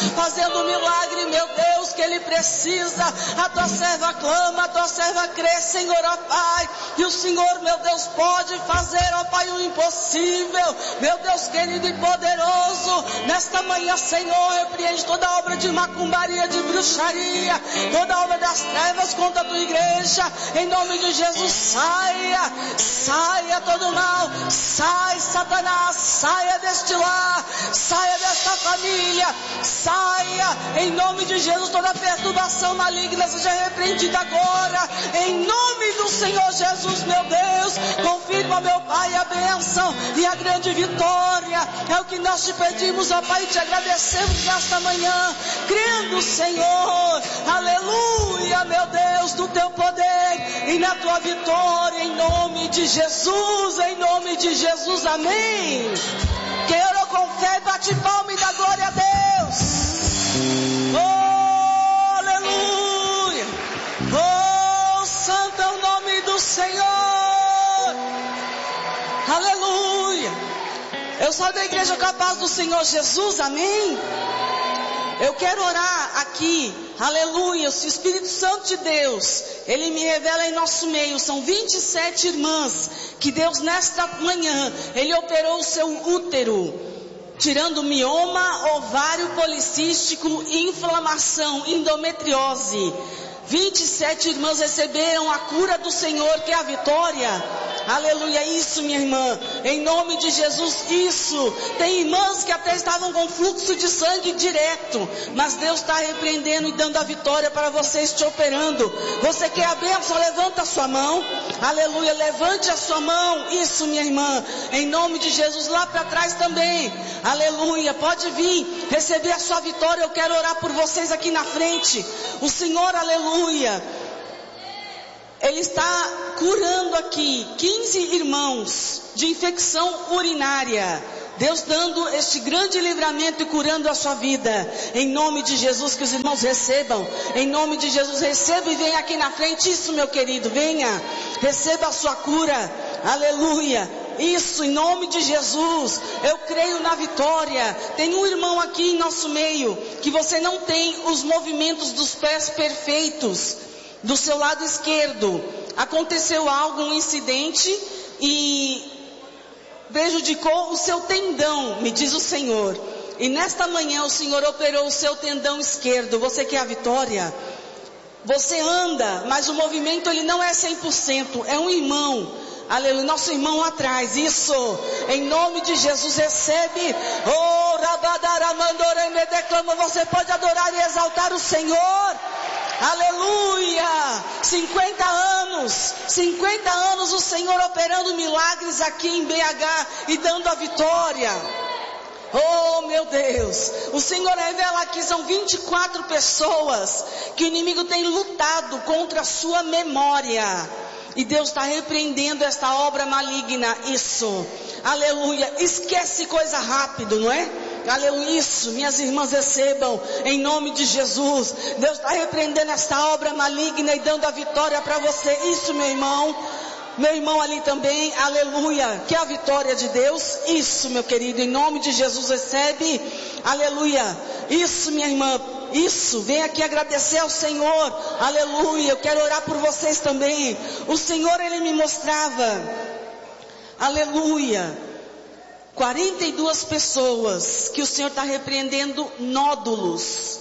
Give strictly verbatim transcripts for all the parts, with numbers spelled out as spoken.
fazendo um milagre, meu Deus, que ele precisa. A tua serva clama, a tua serva crê, Senhor, ó Pai, e o Senhor, meu Deus, pode fazer, ó Pai, o impossível, meu Deus querido e poderoso. Nesta manhã, Senhor, repreende toda obra de macumbaria, de bruxaria, toda obra das trevas contra a tua igreja, em nome de Jesus. Saia, saia todo mal, sai Satanás, saia deste lar, saia desta família, saia, em nome de Jesus. Toda perturbação maligna seja repreendida agora, em nome do Senhor Jesus, meu Deus. Confirma, meu Pai, a bênção e a grande vitória, é o que nós te pedimos, ó Pai, e te agradecemos nesta manhã, crendo, Senhor, aleluia, meu Deus, do teu poder e na tua vitória, em nome de Jesus, em nome de Jesus, amém. Quem orou com fé, bate palma e dá glória a Deus. Oh, aleluia. Oh, santo é o nome do Senhor. Aleluia. Eu sou da igreja capaz do Senhor Jesus, amém. Eu quero orar aqui, aleluia, se o Espírito Santo de Deus, Ele me revela em nosso meio, são vinte e sete irmãs, que Deus nesta manhã, Ele operou o seu útero, tirando mioma, ovário policístico, inflamação, endometriose. vinte e sete irmãs receberam a cura do Senhor, que é a vitória. Aleluia, isso, minha irmã, em nome de Jesus, isso. Tem irmãs que até estavam com fluxo de sangue direto, mas Deus está repreendendo e dando a vitória para vocês, te operando. Você quer a bênção? Levanta a sua mão. Aleluia, levante a sua mão. Isso, minha irmã, em nome de Jesus. Lá para trás também, aleluia, pode vir receber a sua vitória. Eu quero orar por vocês aqui na frente. O Senhor, aleluia, Ele está curando aqui quinze irmãos de infecção urinária. Deus dando este grande livramento e curando a sua vida. Em nome de Jesus, que os irmãos recebam. Em nome de Jesus, receba e venha aqui na frente. Isso, meu querido, venha. Receba a sua cura. Aleluia. Isso, em nome de Jesus. Eu creio na vitória. Tem um irmão aqui em nosso meio que você não tem os movimentos dos pés perfeitos. Do seu lado esquerdo, aconteceu algo, um incidente, e prejudicou o seu tendão, me diz o Senhor. E nesta manhã o Senhor operou o seu tendão esquerdo. Você quer a vitória? Você anda, mas o movimento ele não é cem por cento, é um irmão. Aleluia, nosso irmão atrás, isso, em nome de Jesus, recebe. Oh, Rabadaramandoreme, declama, você pode adorar e exaltar o Senhor. Aleluia, cinquenta anos, cinquenta anos o Senhor operando milagres aqui em B H e dando a vitória. Oh, meu Deus, o Senhor revela aqui, são vinte e quatro pessoas que o inimigo tem lutado contra a sua memória. E Deus está repreendendo esta obra maligna, isso, aleluia, esquece coisa rápido, não é? Aleluia, isso, minhas irmãs recebam, em nome de Jesus. Deus está repreendendo esta obra maligna e dando a vitória para você, isso, meu irmão. Meu irmão ali também, aleluia, que é a vitória de Deus, isso, meu querido, em nome de Jesus, recebe, aleluia, isso, minha irmã, isso, vem aqui agradecer ao Senhor, aleluia, eu quero orar por vocês também. O Senhor, Ele me mostrava, aleluia, quarenta e duas pessoas que o Senhor está repreendendo nódulos,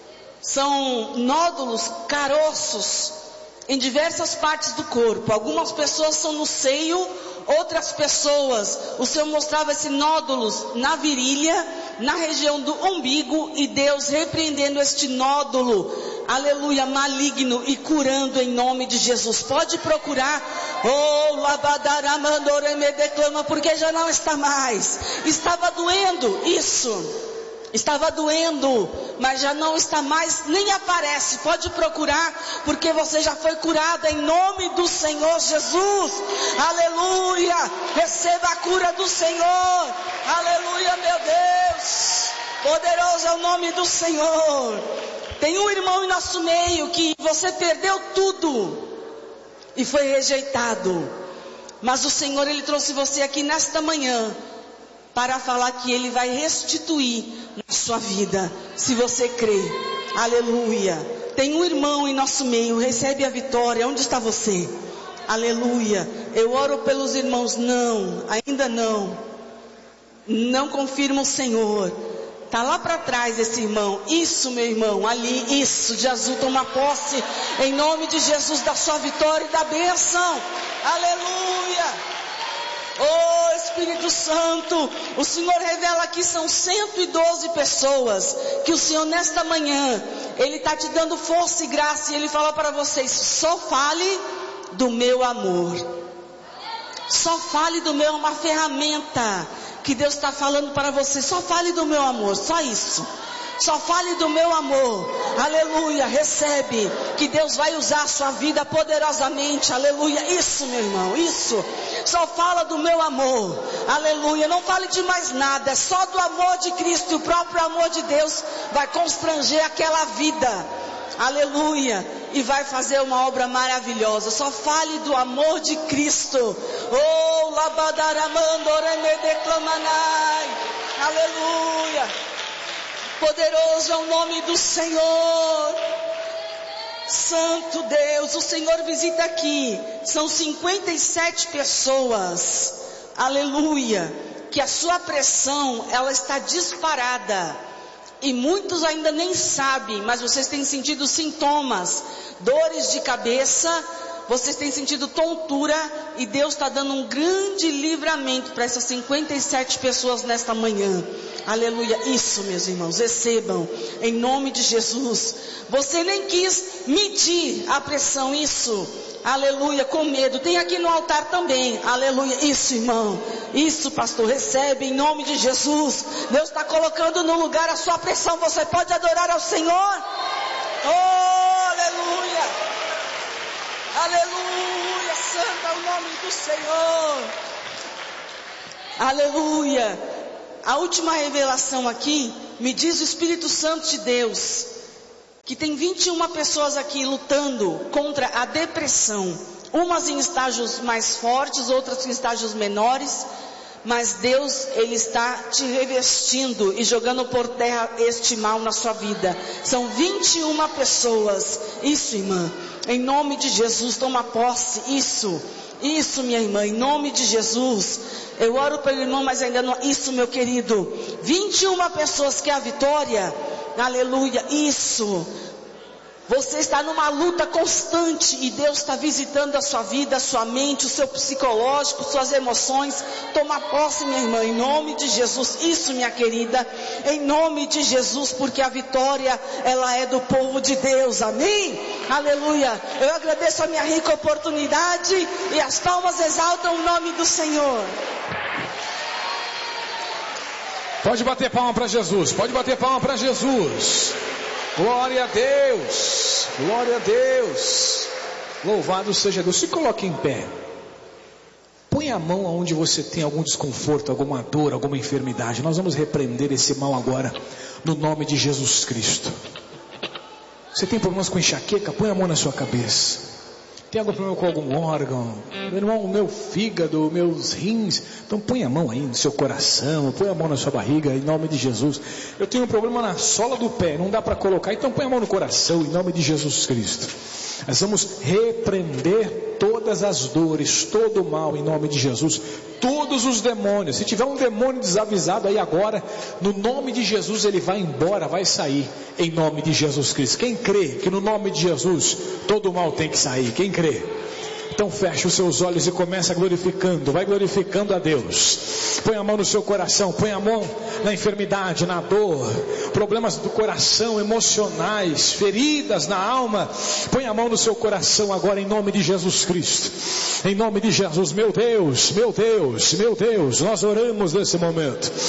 são nódulos, caroços, em diversas partes do corpo. Algumas pessoas são no seio, outras pessoas, o Senhor mostrava esses nódulos na virilha, na região do umbigo, e Deus repreendendo este nódulo, aleluia, maligno e curando em nome de Jesus. Pode procurar, oh, Labadaramandoreme, declama, porque já não está mais. Estava doendo, isso. Estava doendo, mas já não está mais, nem aparece. Pode procurar, porque você já foi curada em nome do Senhor Jesus. Aleluia, receba a cura do Senhor. Aleluia, meu Deus, poderoso é o nome do Senhor. Tem um irmão em nosso meio que você perdeu tudo e foi rejeitado, mas o Senhor, Ele trouxe você aqui nesta manhã para falar que Ele vai restituir na sua vida, se você crê. Aleluia. Tem um irmão em nosso meio, recebe a vitória. Onde está você? Aleluia. Eu oro pelos irmãos. Não, ainda não. Não confirma o Senhor. Está lá para trás esse irmão. Isso, meu irmão, ali, isso. De azul, toma posse em nome de Jesus da sua vitória e da bênção. Aleluia. Oh Espírito Santo, o Senhor revela que são cento e doze pessoas, que o Senhor nesta manhã, Ele está te dando força e graça, e Ele fala para vocês, só fale do meu amor. Só fale do meu, uma ferramenta que Deus está falando para você, só fale do meu amor, só isso. Só fale do meu amor. Aleluia, recebe, que Deus vai usar a sua vida poderosamente. Aleluia, isso meu irmão, isso. Só fala do meu amor. Aleluia, não fale de mais nada, é só do amor de Cristo. E o próprio amor de Deus vai constranger aquela vida. Aleluia, e vai fazer uma obra maravilhosa. Só fale do amor de Cristo. Oh, labadaramando remedeclamanai. Aleluia. Poderoso é o nome do Senhor. Santo Deus, o Senhor visita aqui. São cinquenta e sete pessoas. Aleluia. Que a sua pressão, ela está disparada. E muitos ainda nem sabem, mas vocês têm sentido sintomas. Dores de cabeça. Vocês têm sentido tontura. E Deus está dando um grande livramento para essas cinquenta e sete pessoas nesta manhã. Aleluia, isso meus irmãos, recebam, em nome de Jesus. Você nem quis medir a pressão, isso, aleluia, com medo, tem aqui no altar também, aleluia, isso irmão, isso pastor, recebe em nome de Jesus. Deus está colocando no lugar a sua pressão, você pode adorar ao Senhor. Oh, aleluia, aleluia, santo é o nome do Senhor, aleluia. A última revelação aqui, me diz o Espírito Santo de Deus, que tem vinte e uma pessoas aqui lutando contra a depressão. Umas em estágios mais fortes, outras em estágios menores. Mas Deus, Ele está te revestindo e jogando por terra este mal na sua vida. São vinte e uma pessoas. Isso, irmã, em nome de Jesus, toma posse, isso. Isso, minha irmã, em nome de Jesus. Eu oro pelo irmão, mas ainda não. Isso, meu querido. vinte e uma pessoas que é a vitória. Aleluia. Isso. Você está numa luta constante e Deus está visitando a sua vida, a sua mente, o seu psicológico, suas emoções. Toma posse, minha irmã, em nome de Jesus. Isso, minha querida, em nome de Jesus, porque a vitória, ela é do povo de Deus. Amém? Aleluia. Eu agradeço a minha rica oportunidade e as palmas exaltam o nome do Senhor. Pode bater palma para Jesus, pode bater palma para Jesus. Glória a Deus, glória a Deus, louvado seja Deus. Se coloque em pé, põe a mão onde você tem algum desconforto, alguma dor, alguma enfermidade. Nós vamos repreender esse mal agora, no nome de Jesus Cristo. Você tem problemas com enxaqueca? Põe a mão na sua cabeça. Tem algum problema com algum órgão? Meu irmão, o meu fígado, meus rins. Então põe a mão aí no seu coração, põe a mão na sua barriga, em nome de Jesus. Eu tenho um problema na sola do pé, não dá para colocar, então põe a mão no coração, em nome de Jesus Cristo. Nós vamos repreender todas as dores, todo o mal, em nome de Jesus. Todos os demônios, se tiver um demônio desavisado aí agora, no nome de Jesus ele vai embora, vai sair, em nome de Jesus Cristo. Quem crê que no nome de Jesus todo o mal tem que sair? Quem crê? Então feche os seus olhos e começa glorificando, vai glorificando a Deus. Põe a mão no seu coração, põe a mão na enfermidade, na dor, problemas do coração, emocionais, feridas na alma. Põe a mão no seu coração agora em nome de Jesus Cristo. Em nome de Jesus, meu Deus, meu Deus, meu Deus, nós oramos nesse momento.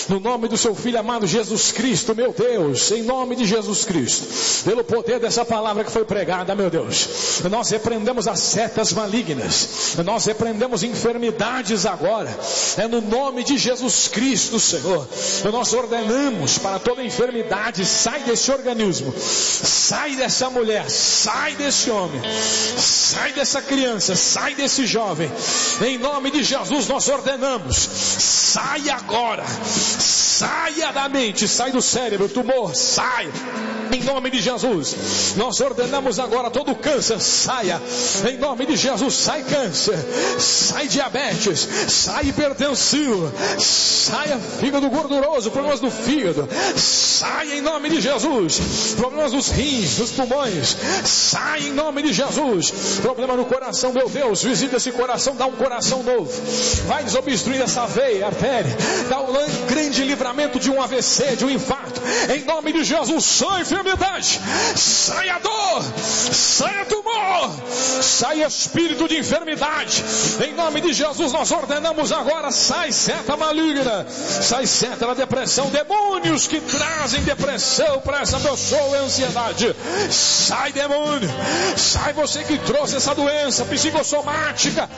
no nome do seu Filho amado Jesus Cristo, meu Deus, em nome de Jesus Cristo, pelo poder dessa palavra que foi pregada, meu Deus, nós repreendemos as setas malignas, nós repreendemos enfermidades agora, é no nome de Jesus Cristo, Senhor, nós ordenamos para toda enfermidade, sai desse organismo, sai dessa mulher, sai desse homem, sai dessa criança, sai desse jovem, em nome de Jesus nós ordenamos, sai agora, saia da mente, sai do cérebro, tumor, sai, em nome de Jesus, nós ordenamos agora todo câncer, saia, em nome de Jesus, sai câncer, sai diabetes, sai hipertensivo, saia fígado gorduroso, problemas do fígado, sai em nome de Jesus, problemas dos rins, dos pulmões, sai em nome de Jesus, problema no coração, meu Deus, visita esse coração, dá um coração novo, vai desobstruir essa veia, artéria, dá um grande livramento de um A V C, de um infarto, em nome de Jesus, sai enfermidade, sai a dor, sai a tumor, sai espírito de enfermidade, em nome de Jesus nós ordenamos agora, sai seta maligna, sai seta da depressão, demônios que trazem depressão para essa pessoa e ansiedade, sai demônio, sai você que trouxe essa doença psicossomática,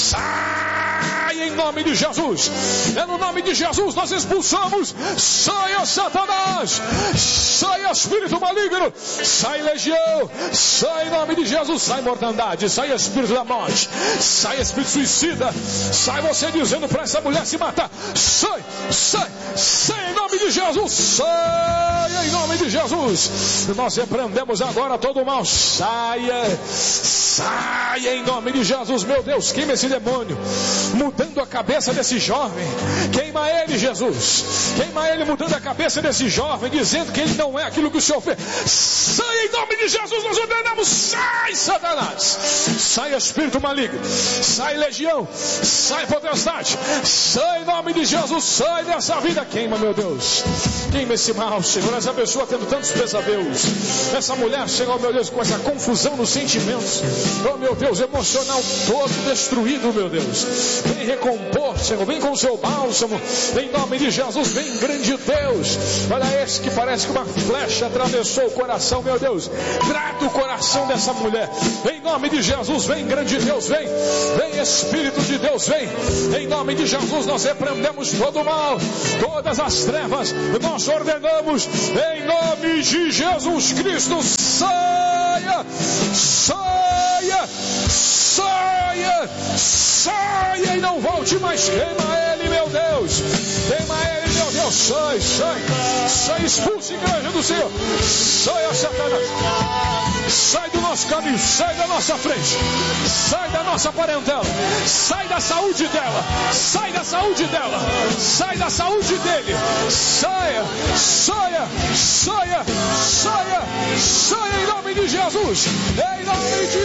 sai em nome de Jesus, é no nome de Jesus nós expulsamos, saia Satanás, sai espírito maligno, sai legião, sai em nome de Jesus, sai mortandade, sai espírito da morte, sai espírito suicida, sai você dizendo para essa mulher se matar, sai, sai, sai em nome de Jesus, sai em nome de Jesus, nós repreendemos agora todo o mal, saia, saia em nome de Jesus, meu Deus, queima esse demônio, mudando a cabeça desse jovem, queima ele, Jesus, queima ele, mudando a cabeça desse jovem, dizendo que ele não é aquilo que o Senhor fez, sai em nome de Jesus, nós ordenamos, sai Satanás, sai espírito maligno, sai legião, sai potestade, sai em nome de Jesus, sai dessa vida, queima, meu Deus, queima esse mal, Senhor, essa pessoa tendo tantos pesadelos, essa mulher, Senhor, meu Deus, com essa confusão nos sentimentos, oh meu Deus, emocional todo destruído, meu Deus, vem recompor, Senhor, vem com o seu bálsamo, em nome de Jesus, vem grande Deus, olha esse que parece que uma flecha atravessou o coração, meu Deus, trata o coração dessa mulher, em nome de Jesus, vem grande Deus, vem, vem Espírito de Deus, vem, em nome de Jesus nós repreendemos todo o mal, todas as trevas, nós ordenamos, em nome de Jesus Cristo, saia, saia, saia, saia e não volte mais, queima ele, meu Deus, queima ele, meu Deus, sai, sai, sai, expulse a igreja do Senhor, saia Satanás, sai do nosso caminho, sai da nossa frente, sai da nossa parentela, sai da saúde dela, sai da saúde dela, sai da saúde dele, saia, saia, saia, saia, saia em nome de Jesus, em nome de